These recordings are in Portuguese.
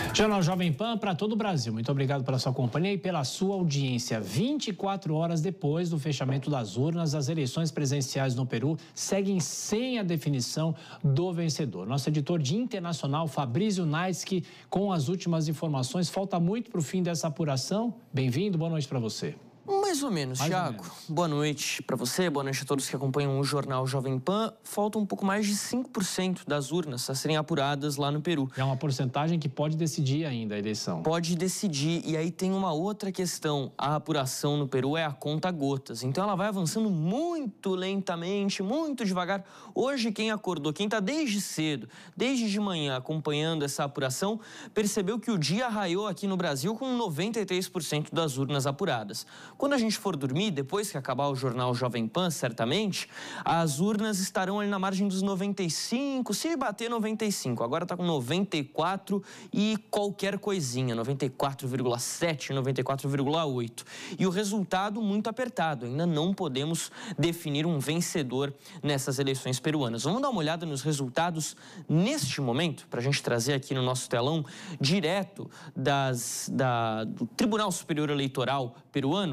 Jornal Jovem Pan para todo o Brasil. Muito obrigado pela sua companhia e pela sua audiência. 24 horas depois do fechamento das urnas, as eleições presidenciais no Peru seguem sem a definição do vencedor. Nosso editor de internacional, Fabrício Naitsky, com as últimas informações. Falta muito para o fim dessa apuração. Bem-vindo, boa noite para você. Mais ou menos, Thiago. Boa noite para você, boa noite a todos que acompanham o Jornal Jovem Pan. Falta um pouco mais de 5% das urnas a serem apuradas lá no Peru. É uma porcentagem que pode decidir ainda a eleição. Pode decidir. E aí tem uma outra questão. A apuração no Peru é a conta-gotas. Então ela vai avançando muito lentamente, muito devagar. Hoje quem acordou, quem está desde cedo, desde de manhã acompanhando essa apuração, percebeu que o dia raiou aqui no Brasil com 93% das urnas apuradas. Quando a gente for dormir, depois que acabar o Jornal Jovem Pan, certamente, as urnas estarão ali na margem dos 95, se bater 95. Agora está com 94 e qualquer coisinha, 94,7, 94,8. E o resultado muito apertado, ainda não podemos definir um vencedor nessas eleições peruanas. Vamos dar uma olhada nos resultados neste momento, para a gente trazer aqui no nosso telão, direto do Tribunal Superior Eleitoral peruano,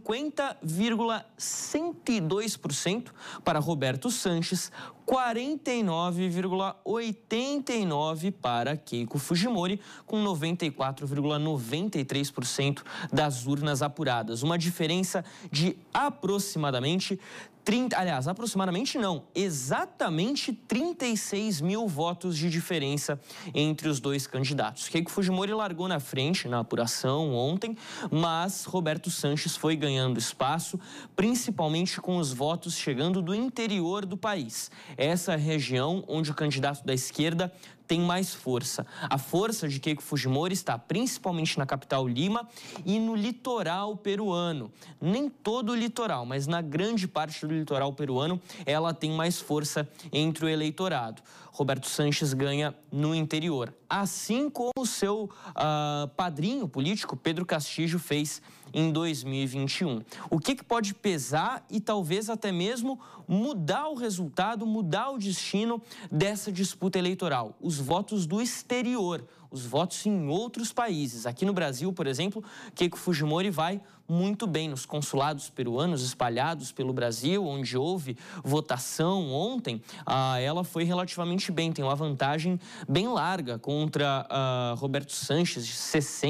50,102% para Roberto Sanches, 49,89% para Keiko Fujimori, com 94,93% das urnas apuradas. Uma diferença de aproximadamente exatamente 36 mil votos de diferença entre os dois candidatos. Keiko Fujimori largou na frente na apuração ontem, mas Roberto Sanches foi ganhando espaço, principalmente com os votos chegando do interior do país. Essa é a região onde o candidato da esquerda tem mais força. A força de Keiko Fujimori está principalmente na capital Lima e no litoral peruano. Nem todo o litoral, mas na grande parte do litoral peruano, ela tem mais força entre o eleitorado. Roberto Sanches ganha no interior, assim como o seu padrinho político, Pedro Castillo, fez em 2021. O que pode pesar e talvez até mesmo mudar o resultado, mudar o destino dessa disputa eleitoral? Os votos do exterior, os votos em outros países. Aqui no Brasil, por exemplo, Keiko Fujimori vai muito bem nos consulados peruanos espalhados pelo Brasil, onde houve votação ontem. Ela foi relativamente bem, tem uma vantagem bem larga contra Roberto Sanches, de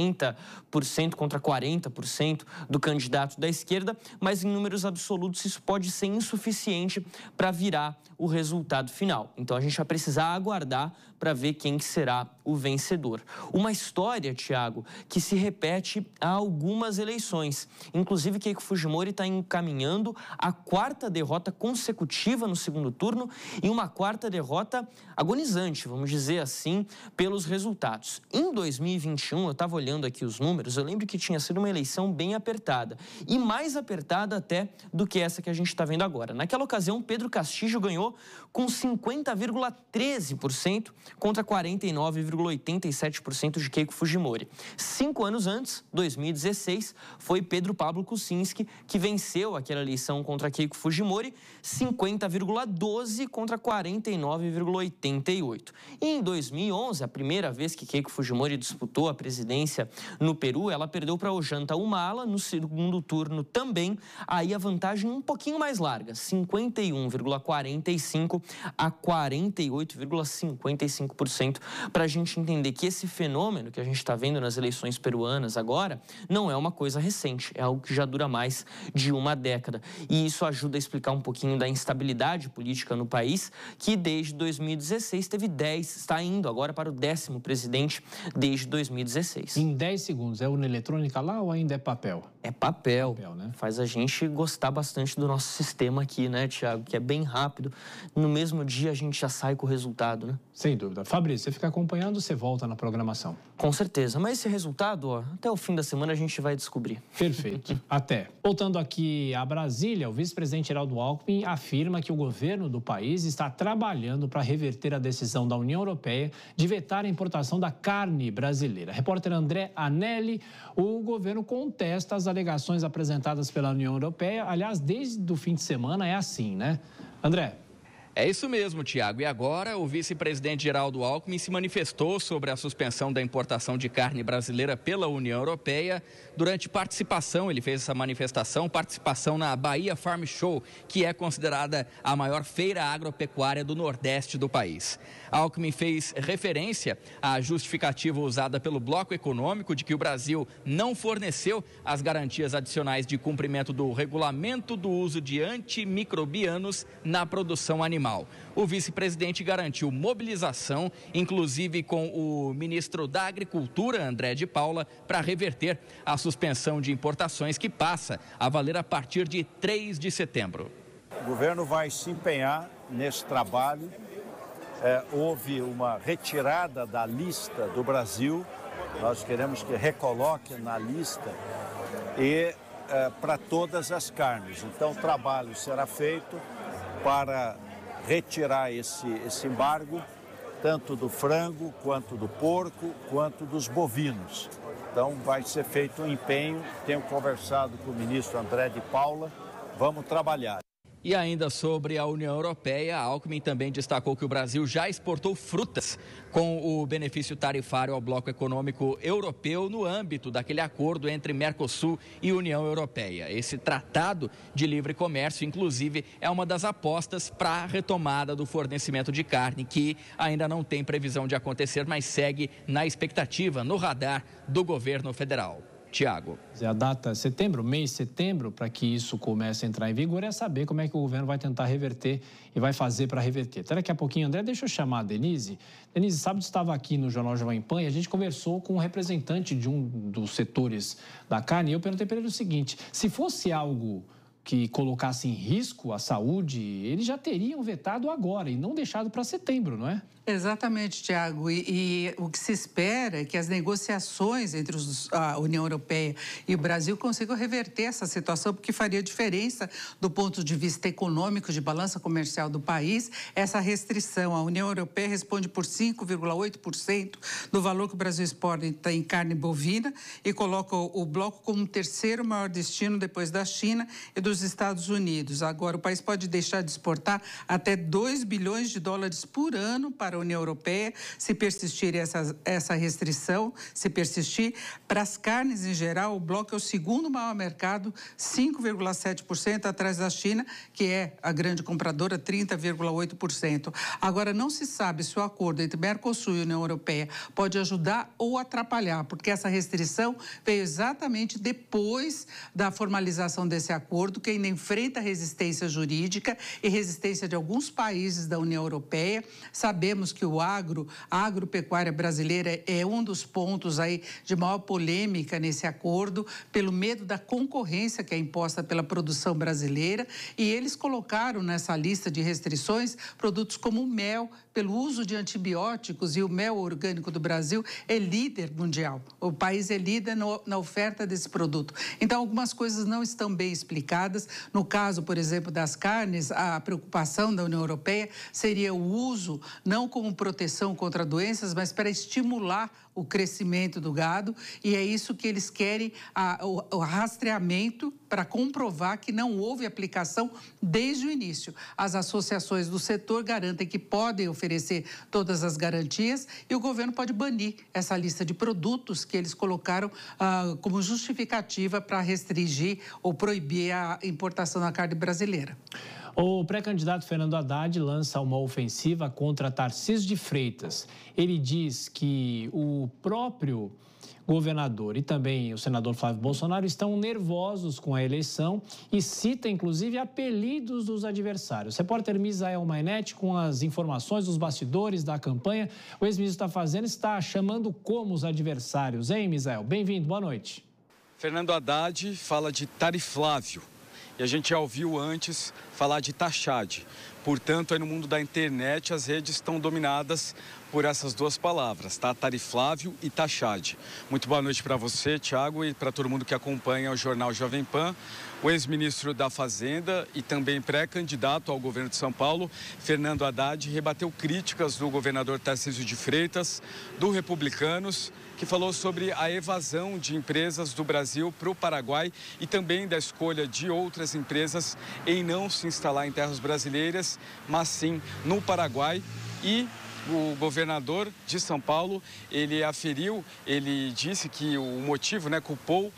60% contra 40% do candidato da esquerda, mas em números absolutos isso pode ser insuficiente para virar o resultado final. Então a gente vai precisar aguardar para ver quem que será o vencedor. Uma história, Thiago, que se repete há algumas eleições. Inclusive, Keiko Fujimori está encaminhando a 4ª derrota consecutiva no segundo turno e uma 4ª derrota agonizante, vamos dizer assim, pelos resultados. Em 2021, eu estava olhando aqui os números, eu lembro que tinha sido uma eleição bem apertada e mais apertada até do que essa que a gente está vendo agora. Naquela ocasião, Pedro Castillo ganhou com 50,13% contra 49,87% de Keiko Fujimori. 5 anos antes, 2016, foi Pedro Pablo Kuczynski que venceu aquela eleição contra Keiko Fujimori, 50,12% contra 49,88%. E em 2011, a primeira vez que Keiko Fujimori disputou a presidência no Peru, ela perdeu para Ollanta Humala no segundo turno também. Aí a vantagem um pouquinho mais larga, 51,45% a 48,55%, para a gente entender que esse fenômeno que a gente está vendo nas eleições peruanas agora não é uma coisa recente, é algo que já dura mais de uma década. E isso ajuda a explicar um pouquinho da instabilidade política no país, que desde 2016 teve 10, está indo agora para o 10º presidente desde 2016. Em 10 segundos, é urna eletrônica lá ou ainda é papel? É papel, né? Faz a gente gostar bastante do nosso sistema aqui, né, Thiago? Que é bem rápido. No mesmo dia a gente já sai com o resultado, né? Sem dúvida. Fabrício, você fica acompanhando ou você volta na programação? Com certeza. Mas esse resultado, ó, até o fim da semana a gente vai descobrir. Perfeito. Até. Voltando aqui a Brasília, o vice-presidente Geraldo Alckmin afirma que o governo do país está trabalhando para reverter a decisão da União Europeia de vetar a importação da carne brasileira. Repórter André Anelli, o governo contesta as alegações apresentadas pela União Europeia. Aliás, desde o fim de semana é assim, né? André. É isso mesmo, Tiago. E agora, o vice-presidente Geraldo Alckmin se manifestou sobre a suspensão da importação de carne brasileira pela União Europeia durante participação, ele fez essa participação na Bahia Farm Show, que é considerada a maior feira agropecuária do Nordeste do país. Alckmin fez referência à justificativa usada pelo Bloco Econômico de que o Brasil não forneceu as garantias adicionais de cumprimento do regulamento do uso de antimicrobianos na produção animal. O vice-presidente garantiu mobilização, inclusive com o ministro da Agricultura, André de Paula, para reverter a suspensão de importações que passa a valer a partir de 3 de setembro. O governo vai se empenhar nesse trabalho. Houve uma retirada da lista do Brasil. Nós queremos que recoloque na lista e para todas as carnes. Então, o trabalho será feito para retirar esse embargo, tanto do frango, quanto do porco, quanto dos bovinos. Então, vai ser feito um empenho. Tenho conversado com o ministro André de Paula. Vamos trabalhar. E ainda sobre a União Europeia, Alckmin também destacou que o Brasil já exportou frutas com o benefício tarifário ao Bloco Econômico Europeu no âmbito daquele acordo entre Mercosul e União Europeia. Esse tratado de livre comércio, inclusive, é uma das apostas para a retomada do fornecimento de carne, que ainda não tem previsão de acontecer, mas segue na expectativa, no radar do governo federal. Tiago. A data setembro, mês de setembro, para que isso comece a entrar em vigor, é saber como é que o governo vai tentar reverter e vai fazer para reverter. Até daqui a pouquinho, André, deixa eu chamar a Denise. Denise, sábado estava aqui no Jornal Jovem Pan e a gente conversou com um representante de um dos setores da carne e eu perguntei para ele o seguinte: se fosse algo que colocasse em risco a saúde, eles já teriam vetado agora e não deixado para setembro, não é? Exatamente, Tiago. E o que se espera é que as negociações entre a União Europeia e o Brasil consigam reverter essa situação, porque faria diferença do ponto de vista econômico, de balança comercial do país, essa restrição. A União Europeia responde por 5,8% do valor que o Brasil exporta em carne bovina e coloca o bloco como o terceiro maior destino depois da China e dos Estados Unidos. Agora, o país pode deixar de exportar até 2 bilhões de dólares por ano para a União Europeia, se persistir essa restrição, se persistir. Para as carnes em geral, o bloco é o segundo maior mercado, 5,7% atrás da China, que é a grande compradora, 30,8%. Agora, não se sabe se o acordo entre Mercosul e União Europeia pode ajudar ou atrapalhar, porque essa restrição veio exatamente depois da formalização desse acordo, que ainda enfrenta resistência jurídica e resistência de alguns países da União Europeia. Sabemos que a agropecuária brasileira é um dos pontos aí de maior polêmica nesse acordo, pelo medo da concorrência que é imposta pela produção brasileira, e eles colocaram nessa lista de restrições produtos como o mel, pelo uso de antibióticos, e o mel orgânico do Brasil é líder mundial. O país é líder na oferta desse produto. Então, algumas coisas não estão bem explicadas. No caso, por exemplo, das carnes, a preocupação da União Europeia seria o uso, não como proteção contra doenças, mas para estimular o crescimento do gado, e é isso que eles querem, o rastreamento para comprovar que não houve aplicação desde o início. As associações do setor garantem que podem oferecer todas as garantias e o governo pode banir essa lista de produtos que eles colocaram como justificativa para restringir ou proibir a importação da carne brasileira. O pré-candidato Fernando Haddad lança uma ofensiva contra Tarcísio de Freitas. Ele diz que o próprio governador e também o senador Flávio Bolsonaro estão nervosos com a eleição e cita, inclusive, apelidos dos adversários. O repórter Misael Mainetti, com as informações dos bastidores da campanha, o ex-ministro da Fazenda está chamando como os adversários, hein, Misael? Bem-vindo, boa noite. Fernando Haddad fala de Tariflávio. E a gente já ouviu antes falar de Taxade. Portanto, aí no mundo da internet, as redes estão dominadas por essas duas palavras, tá? Tariflávio e Taxade. Muito boa noite para você, Tiago, e para todo mundo que acompanha o Jornal Jovem Pan. O ex-ministro da Fazenda e também pré-candidato ao governo de São Paulo, Fernando Haddad, rebateu críticas do governador Tarcísio de Freitas, do Republicanos, que falou sobre a evasão de empresas do Brasil para o Paraguai e também da escolha de outras empresas em não se instalar em terras brasileiras Freitas, mas sim no Paraguai. E o governador de São Paulo, ele aferiu, ele disse que o motivo, culpou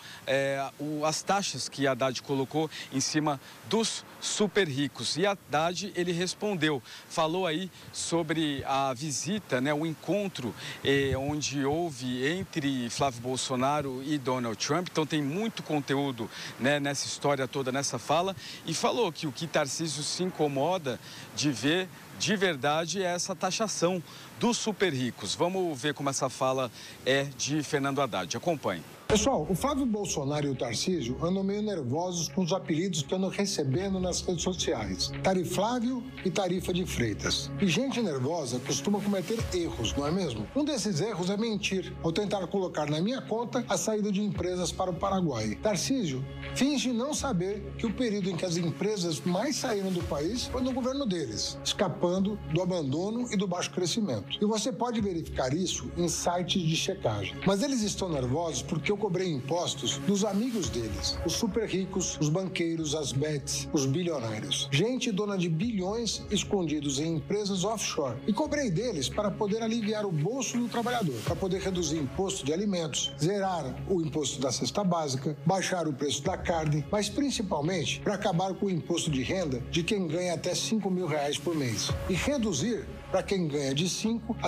as taxas que Haddad colocou em cima dos super ricos. E Haddad, ele respondeu, falou aí sobre a visita, o encontro onde houve entre Flávio Bolsonaro e Donald Trump. Então tem muito conteúdo nessa história toda, nessa fala. E falou que o que Tarcísio se incomoda de ver de verdade é essa taxação dos super ricos. Vamos ver como essa fala é de Fernando Haddad. Acompanhe. Pessoal, o Flávio Bolsonaro e o Tarcísio andam meio nervosos com os apelidos que andam recebendo nas redes sociais. Tariflávio e Tarifa de Freitas. E gente nervosa costuma cometer erros, não é mesmo? Um desses erros é mentir, ao tentar colocar na minha conta a saída de empresas para o Paraguai. Tarcísio finge não saber que o período em que as empresas mais saíram do país foi no governo deles, escapando do abandono e do baixo crescimento. E você pode verificar isso em sites de checagem. Mas eles estão nervosos porque eu cobrei impostos dos amigos deles, os super ricos, os banqueiros, as bets, os bilionários. Gente dona de bilhões escondidos em empresas offshore. E cobrei deles para poder aliviar o bolso do trabalhador, para poder reduzir imposto de alimentos, zerar o imposto da cesta básica, baixar o preço da carne, mas principalmente para acabar com o imposto de renda de quem ganha até R$5 mil por mês e reduzir para quem ganha de R$5 a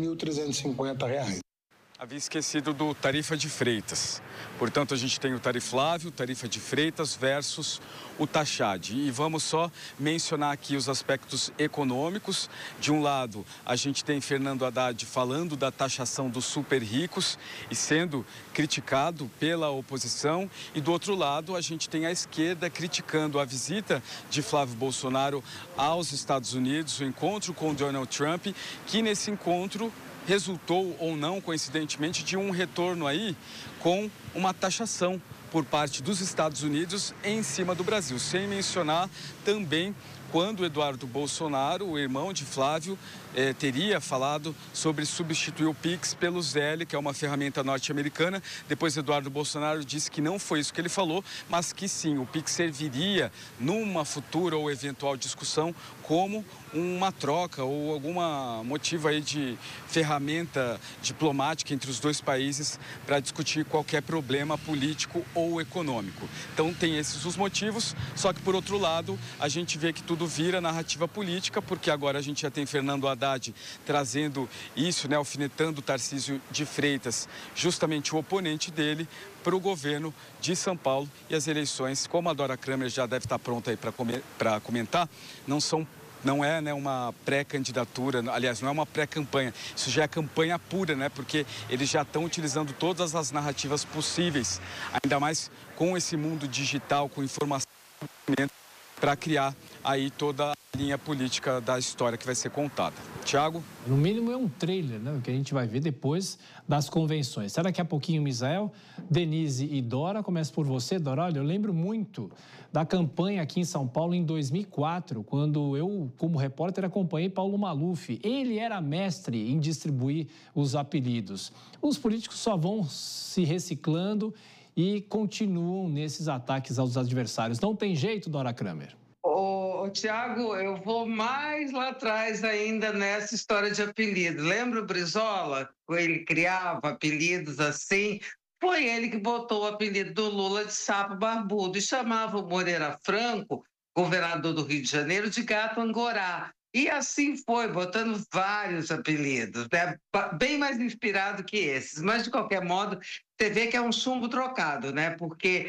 R$7.350. Havia esquecido do Tarifa de Freitas. Portanto, a gente tem o Tariflávio, Tarifa de Freitas versus o Taxad. E vamos só mencionar aqui os aspectos econômicos. De um lado, a gente tem Fernando Haddad falando da taxação dos super ricos e sendo criticado pela oposição. E do outro lado, a gente tem a esquerda criticando a visita de Flávio Bolsonaro aos Estados Unidos, o encontro com Donald Trump, que nesse encontro resultou ou não, coincidentemente, de um retorno aí com uma taxação por parte dos Estados Unidos em cima do Brasil. Sem mencionar também quando Eduardo Bolsonaro, o irmão de Flávio, teria falado sobre substituir o Pix pelo Zelle, que é uma ferramenta norte-americana. Depois Eduardo Bolsonaro disse que não foi isso que ele falou, mas que sim, o Pix serviria numa futura ou eventual discussão como uma troca ou alguma motivo aí de ferramenta diplomática entre os dois países para discutir qualquer problema político ou econômico. Então tem esses os motivos, só que por outro lado a gente vê que tudo vira narrativa política, porque agora a gente já tem Fernando Haddad trazendo isso, alfinetando o Tarcísio de Freitas, justamente o oponente dele, para o governo de São Paulo. E as eleições, como a Dora Kramer já deve estar pronta aí para comentar, não é uma pré-candidatura, aliás, não é uma pré-campanha, isso já é campanha pura, porque eles já estão utilizando todas as narrativas possíveis, ainda mais com esse mundo digital, com informação, para criar aí toda a linha política da história que vai ser contada. Tiago? No mínimo é um trailer, o que a gente vai ver depois das convenções. Será daqui a pouquinho, Misael, Denise e Dora? Começo por você, Dora. Olha, eu lembro muito da campanha aqui em São Paulo em 2004, quando eu, como repórter, acompanhei Paulo Maluf. Ele era mestre em distribuir os apelidos. Os políticos só vão se reciclando e continuam nesses ataques aos adversários. Não tem jeito, Dora Kramer? Tiago, eu vou mais lá atrás ainda nessa história de apelido. Lembra o Brizola? Ele criava apelidos assim. Foi ele que botou o apelido do Lula de sapo barbudo e chamava o Moreira Franco, governador do Rio de Janeiro, de gato angorá. E assim foi, botando vários apelidos, bem mais inspirado que esses. Mas, de qualquer modo, você vê que é um chumbo trocado, porque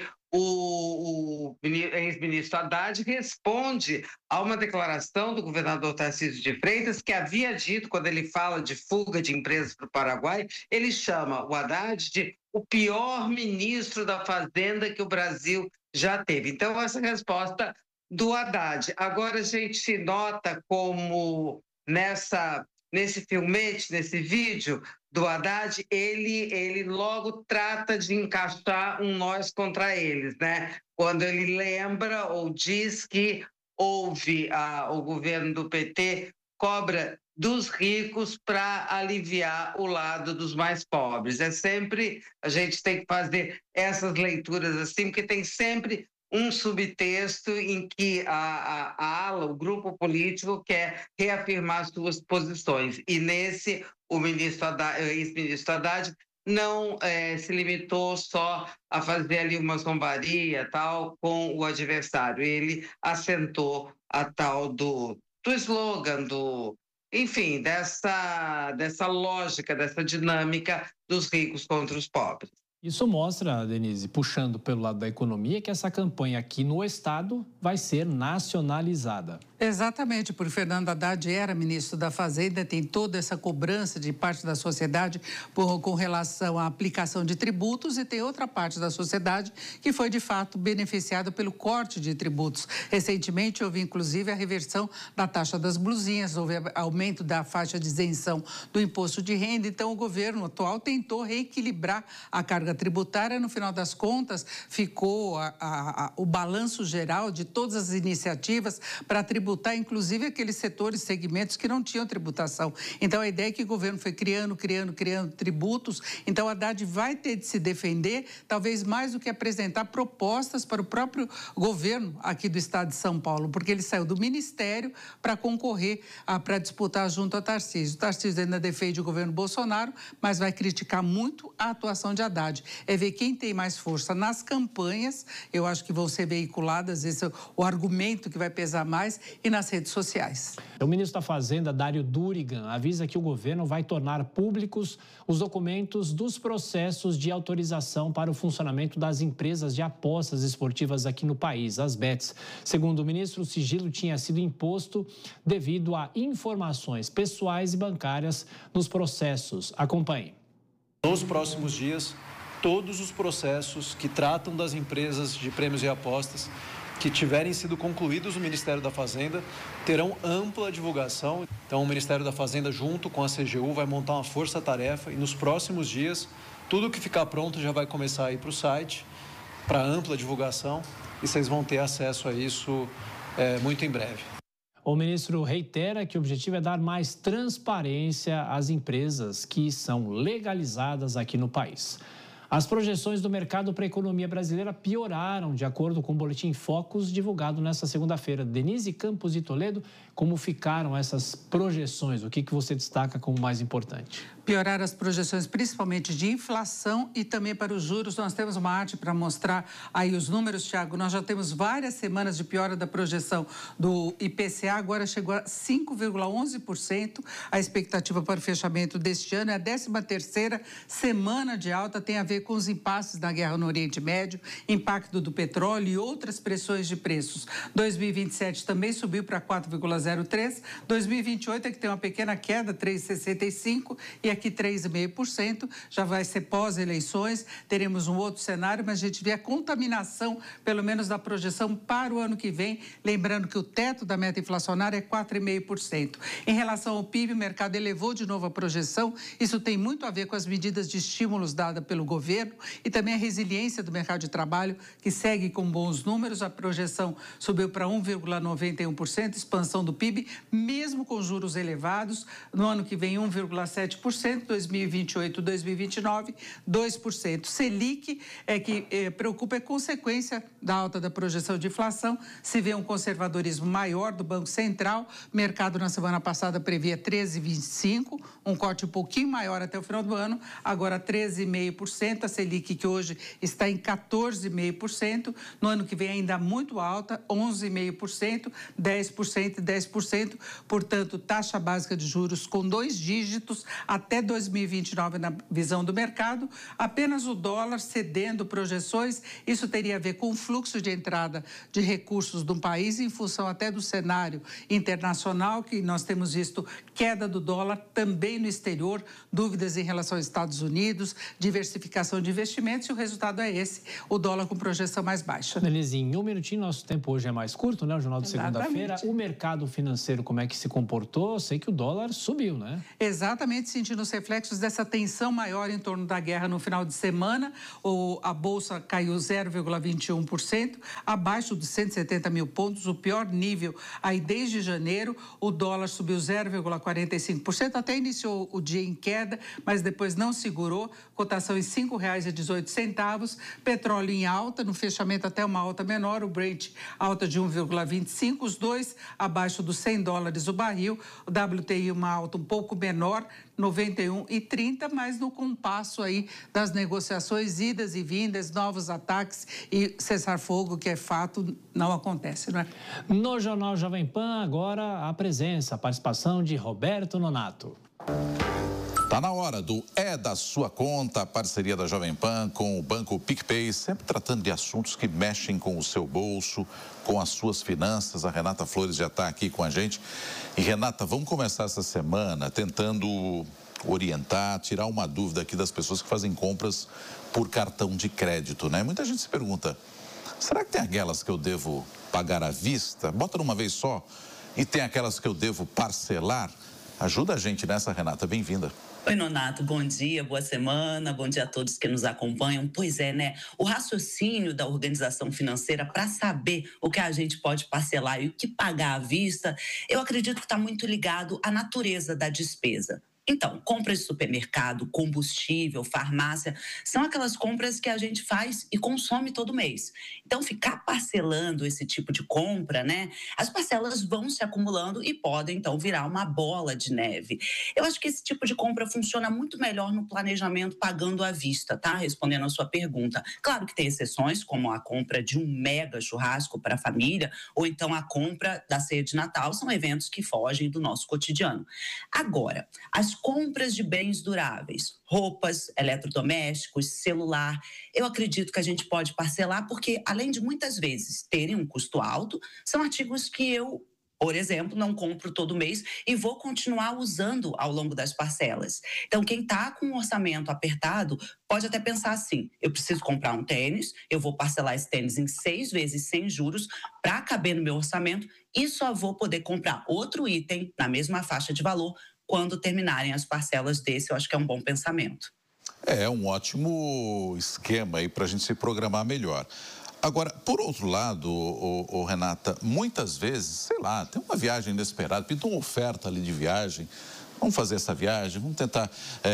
o ex-ministro Haddad responde a uma declaração do governador Tarcísio de Freitas, que havia dito, quando ele fala de fuga de empresas para o Paraguai, ele chama o Haddad de o pior ministro da Fazenda que o Brasil já teve. Então, essa resposta do Haddad. Agora a gente nota como nesse filmete, nesse vídeo do Haddad, ele logo trata de encaixar um nós contra eles, Quando ele lembra ou diz que houve o governo do PT cobra dos ricos para aliviar o lado dos mais pobres. A gente tem que fazer essas leituras assim, porque tem sempre um subtexto em que a ala, o grupo político, quer reafirmar suas posições. E nesse, o ex-ministro Haddad não se limitou só a fazer ali uma zombaria tal com o adversário. Ele assentou a tal do slogan, enfim, dessa lógica, dessa dinâmica dos ricos contra os pobres. Isso mostra, Denise, puxando pelo lado da economia, que essa campanha aqui no Estado vai ser nacionalizada. Exatamente, porque Fernando Haddad era ministro da Fazenda, tem toda essa cobrança de parte da sociedade com relação à aplicação de tributos, e tem outra parte da sociedade que foi, de fato, beneficiada pelo corte de tributos. Recentemente, houve, inclusive, a reversão da taxa das blusinhas, houve aumento da faixa de isenção do imposto de renda. Então, o governo atual tentou reequilibrar a carga tributária. No final das contas, ficou o balanço geral de todas as iniciativas para tributar, inclusive aqueles setores, segmentos que não tinham tributação. Então, a ideia é que o governo foi criando tributos. Então, a Haddad vai ter de se defender, talvez mais do que apresentar propostas para o próprio governo aqui do estado de São Paulo, porque ele saiu do ministério para concorrer, para disputar junto a Tarcísio. O Tarcísio ainda defende o governo Bolsonaro, mas vai criticar muito a atuação de Haddad. É ver quem tem mais força nas campanhas, eu acho que vão ser veiculadas, esse é o argumento que vai pesar mais, e nas redes sociais. O ministro da Fazenda, Dário Durigan, avisa que o governo vai tornar públicos os documentos dos processos de autorização para o funcionamento das empresas de apostas esportivas aqui no país, as bets. Segundo o ministro, o sigilo tinha sido imposto devido a informações pessoais e bancárias nos processos. Acompanhe. Nos próximos dias, todos os processos que tratam das empresas de prêmios e apostas que tiverem sido concluídos no Ministério da Fazenda terão ampla divulgação. Então, o Ministério da Fazenda, junto com a CGU, vai montar uma força-tarefa e nos próximos dias, tudo que ficar pronto já vai começar a ir para o site, para ampla divulgação, e vocês vão ter acesso a isso muito em breve. O ministro reitera que o objetivo é dar mais transparência às empresas que são legalizadas aqui no país. As projeções do mercado para a economia brasileira pioraram, de acordo com o Boletim Focus, divulgado nesta segunda-feira. Denise Campos e Toledo, como ficaram essas projeções? O que você destaca como mais importante? Piorar as projeções, principalmente de inflação e também para os juros. Nós temos uma arte para mostrar aí os números, Thiago. Nós já temos várias semanas de piora da projeção do IPCA, agora chegou a 5,11%. A expectativa para o fechamento deste ano é a 13ª semana de alta, tem a ver com os impasses da guerra no Oriente Médio, impacto do petróleo e outras pressões de preços. 2027 também subiu para 4,03%. 2028 é que tem uma pequena queda, 3,65%, e aqui 3,5%. Já vai ser pós-eleições, teremos um outro cenário, mas a gente vê a contaminação, pelo menos da projeção para o ano que vem, lembrando que o teto da meta inflacionária é 4,5%. Em relação ao PIB, o mercado elevou de novo a projeção. Isso tem muito a ver com as medidas de estímulos dadas pelo governo e também a resiliência do mercado de trabalho, que segue com bons números. A projeção subiu para 1,91%, expansão do PIB, mesmo com juros elevados. No ano que vem, 1,7%, 2028, 2029, 2%. Selic que preocupa, é consequência da alta da projeção de inflação. Se vê um conservadorismo maior do Banco Central. O mercado, na semana passada, previa 13,25%, um corte um pouquinho maior até o final do ano, agora 13,5%. A Selic, que hoje está em 14,5%, no ano que vem ainda muito alta, 11,5%, 10% e 10%. Portanto, taxa básica de juros com 2 dígitos até 2029 na visão do mercado. Apenas o dólar cedendo projeções. Isso teria a ver com o fluxo de entrada de recursos do país em função até do cenário internacional, que nós temos visto queda do dólar também no exterior, dúvidas em relação aos Estados Unidos, diversificação de investimentos, e o resultado é esse, o dólar com projeção mais baixa. Denise, em um minutinho, nosso tempo hoje é mais curto, né? O Jornal de segunda-feira. O mercado financeiro, como é que se comportou? Eu sei que o dólar subiu, né? Exatamente, sentindo os reflexos dessa tensão maior em torno da guerra no final de semana. A Bolsa caiu 0,21%, abaixo dos 170 mil pontos, o pior nível aí desde janeiro. O dólar subiu 0,45%, até iniciou o dia em queda, mas depois não segurou, cotação em R$ 5,18. Petróleo em alta, no fechamento até uma alta menor, o Brent alta de 1,25, os dois abaixo dos $100 o barril, o WTI uma alta um pouco menor, 91,30, mas no compasso aí das negociações, idas e vindas, novos ataques e cessar-fogo, que é fato, não acontece, não é? No Jornal Jovem Pan, agora a participação de Roberto Nonato. Tá na hora do É da Sua Conta, a parceria da Jovem Pan com o Banco PicPay, sempre tratando de assuntos que mexem com o seu bolso, com as suas finanças. A Renata Flores já está aqui com a gente. E, Renata, vamos começar essa semana tentando orientar, tirar uma dúvida aqui das pessoas que fazem compras por cartão de crédito, né? Muita gente se pergunta, será que tem aquelas que eu devo pagar à vista? Bota numa vez só. E tem aquelas que eu devo parcelar? Ajuda a gente nessa, Renata. Bem-vinda. Oi, Nonato, bom dia, boa semana, bom dia a todos que nos acompanham. Pois é, né? O raciocínio da organização financeira para saber o que a gente pode parcelar e o que pagar à vista, eu acredito que está muito ligado à natureza da despesa. Então, compras de supermercado, combustível, farmácia, são aquelas compras que a gente faz e consome todo mês. Então, ficar parcelando esse tipo de compra, né? As parcelas vão se acumulando e podem, então, virar uma bola de neve. Eu acho que esse tipo de compra funciona muito melhor no planejamento pagando à vista, tá? Respondendo a sua pergunta. Claro que tem exceções, como a compra de um mega churrasco para a família, ou então a compra da ceia de Natal, são eventos que fogem do nosso cotidiano. Agora, as compras de bens duráveis, roupas, eletrodomésticos, celular, eu acredito que a gente pode parcelar porque, além de muitas vezes terem um custo alto, são artigos que eu, por exemplo, não compro todo mês e vou continuar usando ao longo das parcelas. Então, quem está com um orçamento apertado pode até pensar assim, eu preciso comprar um tênis, eu vou parcelar esse tênis em 6 vezes sem juros para caber no meu orçamento e só vou poder comprar outro item na mesma faixa de valor quando terminarem as parcelas desse. Eu acho que é um bom pensamento. É um ótimo esquema aí para a gente se programar melhor. Agora, por outro lado, Renata, muitas vezes, sei lá, tem uma viagem inesperada, pinta uma oferta ali de viagem, vamos fazer essa viagem, vamos tentar,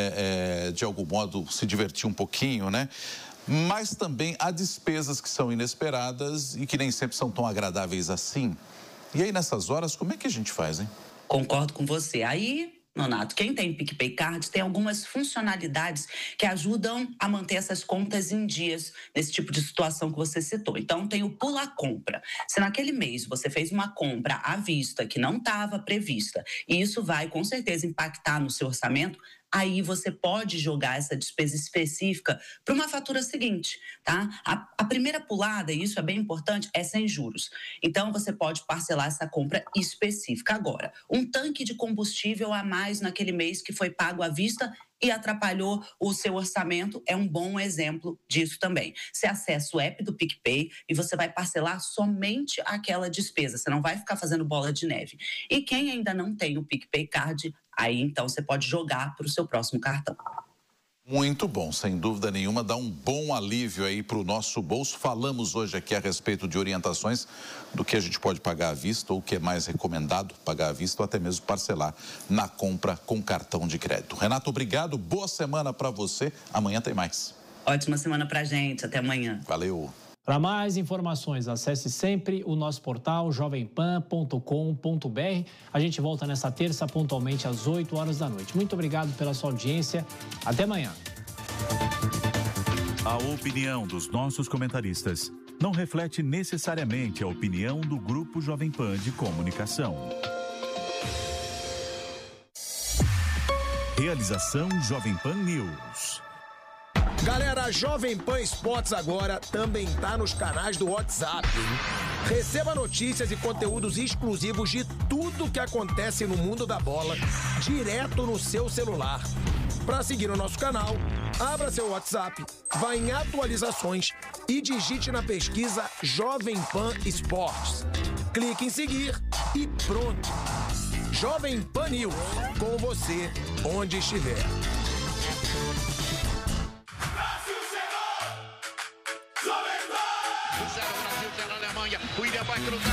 de algum modo, se divertir um pouquinho, né? Mas também há despesas que são inesperadas e que nem sempre são tão agradáveis assim. E aí, nessas horas, como é que a gente faz, hein? Concordo com você. Aí, Nonato, quem tem PicPay Card tem algumas funcionalidades que ajudam a manter essas contas em dias nesse tipo de situação que você citou. Então, tem o Pula Compra. Se naquele mês você fez uma compra à vista que não estava prevista, e isso vai, com certeza, impactar no seu orçamento, aí você pode jogar essa despesa específica para uma fatura seguinte, tá? A primeira pulada, e isso é bem importante, é sem juros. Então, você pode parcelar essa compra específica. Agora, um tanque de combustível a mais naquele mês que foi pago à vista e atrapalhou o seu orçamento, é um bom exemplo disso também. Você acessa o app do PicPay e você vai parcelar somente aquela despesa, você não vai ficar fazendo bola de neve. E quem ainda não tem o PicPay Card, aí então você pode jogar para o seu próximo cartão. Muito bom, sem dúvida nenhuma, dá um bom alívio aí para o nosso bolso. Falamos hoje aqui a respeito de orientações do que a gente pode pagar à vista ou o que é mais recomendado pagar à vista ou até mesmo parcelar na compra com cartão de crédito. Renato, obrigado, boa semana para você. Amanhã tem mais. Ótima semana para a gente, até amanhã. Valeu. Para mais informações, acesse sempre o nosso portal jovempan.com.br. A gente volta nessa terça pontualmente às 8 horas da noite. Muito obrigado pela sua audiência. Até amanhã. A opinião dos nossos comentaristas não reflete necessariamente a opinião do Grupo Jovem Pan de Comunicação. Realização Jovem Pan News. Galera, a Jovem Pan Esportes agora também tá nos canais do WhatsApp, hein? Receba notícias e conteúdos exclusivos de tudo que acontece no mundo da bola, direto no seu celular. Para seguir o nosso canal, abra seu WhatsApp, vá em atualizações e digite na pesquisa Jovem Pan Esportes. Clique em seguir e pronto. Jovem Pan News, com você onde estiver. O William vai cruzar.